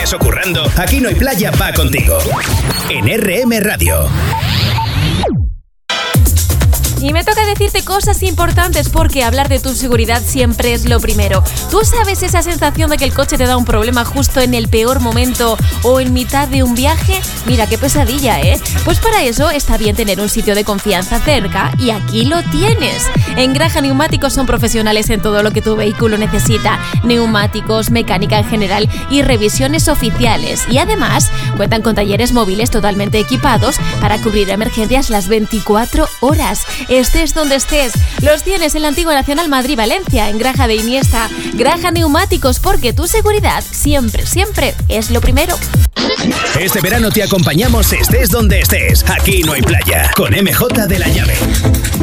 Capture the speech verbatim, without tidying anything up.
estés o currando, Aquí no hay playa va contigo. En R M Radio. Y me toca decirte cosas importantes porque hablar de tu seguridad siempre es lo primero. ¿Tú sabes esa sensación de que el coche te da un problema justo en el peor momento o en mitad de un viaje? Mira, qué pesadilla, ¿eh? Pues para eso está bien tener un sitio de confianza cerca y aquí lo tienes. En Graja Neumáticos son profesionales en todo lo que tu vehículo necesita. Neumáticos, mecánica en general y revisiones oficiales. Y además cuentan con talleres móviles totalmente equipados para cubrir emergencias las veinticuatro horas. Estés donde estés, los tienes en la antigua Nacional Madrid-Valencia, en Graja de Iniesta. Graja Neumáticos, porque tu seguridad siempre, siempre es lo primero. Este verano te acompañamos estés donde estés. Aquí no hay playa. Con M J de la Llave.